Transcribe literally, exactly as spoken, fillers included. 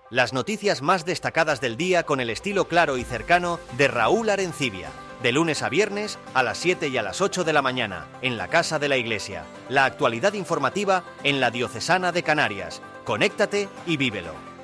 Las noticias más destacadas del día con el estilo claro y cercano de Raúl Arencibia. De lunes a viernes a las siete y a las ocho de la mañana, en la Casa de la Iglesia. La actualidad informativa en la Diocesana de Canarias. Conéctate y vívelo.